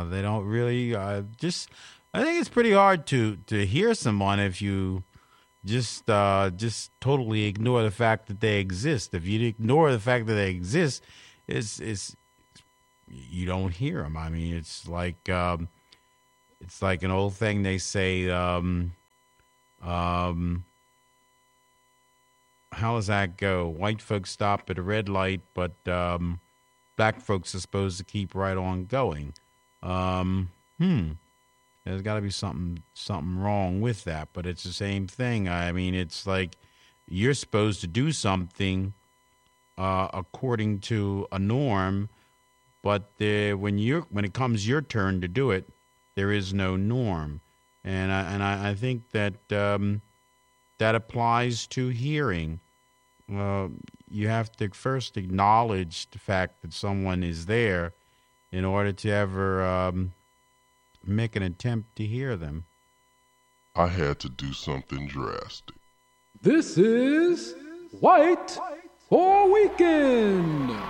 They don't really just. I think it's pretty hard to hear someone if you just totally ignore the fact that they exist. If you ignore the fact that they exist, it's you don't hear them. I mean, it's like an old thing they say. How does that go? White folks stop at a red light, but black folks are supposed to keep right on going. There's got to be something wrong with that, but it's the same thing. I mean, it's like you're supposed to do something according to a norm, but when it comes your turn to do it, there is no norm, and I think that that applies to hearing. You have to first acknowledge the fact that someone is there in order to ever make an attempt to hear them. I had to do something drastic. This is White for Weekend.